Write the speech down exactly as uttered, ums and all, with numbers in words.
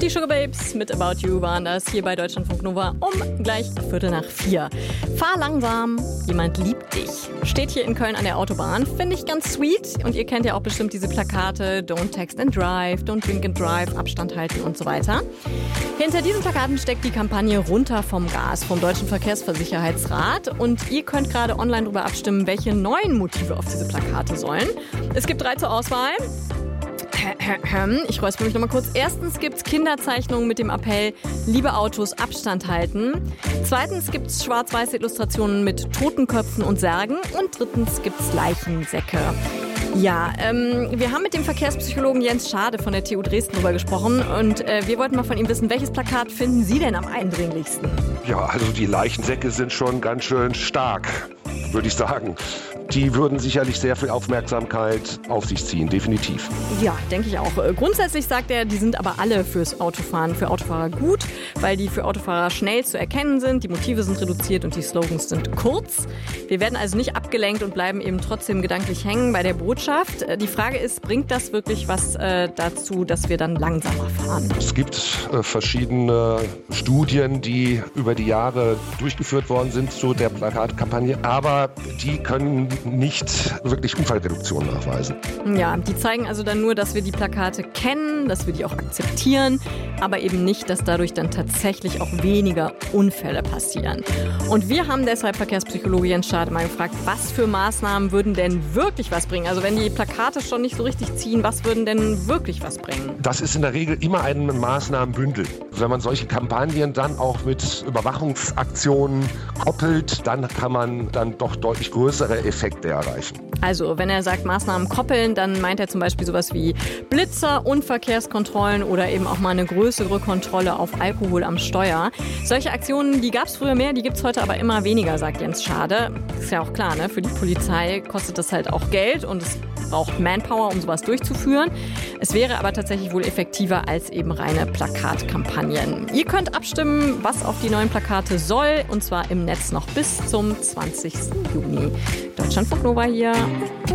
Die Sugar Babes mit About You waren das hier bei Deutschlandfunk Nova um gleich Viertel nach vier. Fahr langsam, jemand liebt dich. Steht hier in Köln an der Autobahn, finde ich ganz sweet. Und ihr kennt ja auch bestimmt diese Plakate, Don't Text and Drive, Don't Drink and Drive, Abstand halten und so weiter. Hinter diesen Plakaten steckt die Kampagne Runter vom Gas vom Deutschen Verkehrsversicherheitsrat. Und ihr könnt gerade online darüber abstimmen, welche neuen Motive auf diese Plakate sollen. Es gibt drei zur Auswahl. Ich räusper mich noch mal kurz. Erstens gibt es Kinderzeichnungen mit dem Appell, liebe Autos, Abstand halten. Zweitens gibt es schwarz-weiße Illustrationen mit Totenköpfen und Särgen. Und drittens gibt es Leichensäcke. Ja, ähm, wir haben mit dem Verkehrspsychologen Jens Schade von der T U Dresden drüber gesprochen. Und äh, wir wollten mal von ihm wissen, welches Plakat finden Sie denn am eindringlichsten? Ja, also die Leichensäcke sind schon ganz schön stark, würde ich sagen. Die würden sicherlich sehr viel Aufmerksamkeit auf sich ziehen, definitiv. Ja, denke ich auch. Grundsätzlich sagt er, die sind aber alle fürs Autofahren, für Autofahrer gut, weil die für Autofahrer schnell zu erkennen sind, die Motive sind reduziert und die Slogans sind kurz. Wir werden also nicht abgelenkt und bleiben eben trotzdem gedanklich hängen bei der Botschaft. Die Frage ist, bringt das wirklich was äh, dazu, dass wir dann langsamer fahren? Es gibt äh, verschiedene Studien, die über die Jahre durchgeführt worden sind zu der Plakatkampagne, aber die können nicht wirklich Unfallreduktion nachweisen. Ja, die zeigen also dann nur, dass wir die Plakate kennen, dass wir die auch akzeptieren, aber eben nicht, dass dadurch dann tatsächlich auch weniger Unfälle passieren. Und wir haben deshalb Verkehrspsychologe Jens Schade mal gefragt, was für Maßnahmen würden denn wirklich was bringen? Also wenn die Plakate schon nicht so richtig ziehen, was würden denn wirklich was bringen? Das ist in der Regel immer ein Maßnahmenbündel. Wenn man solche Kampagnen dann auch mit Überwachungsaktionen koppelt, dann kann man dann doch deutlich größere Effekte erreichen. Also, wenn er sagt Maßnahmen koppeln, dann meint er zum Beispiel sowas wie Blitzer und Verkehrskontrollen oder eben auch mal eine größere Kontrolle auf Alkohol am Steuer. Solche Aktionen, die gab es früher mehr, die gibt es heute aber immer weniger, sagt Jens Schade. Ist ja auch klar, ne? Für die Polizei kostet das halt auch Geld und es braucht Manpower, um sowas durchzuführen. Es wäre aber tatsächlich wohl effektiver als eben reine Plakatkampagnen. Ihr könnt abstimmen, was auf die neuen Plakate soll, und zwar im Netz noch bis zum zwanzigsten Juni. Deutschlandfunk Nova hier.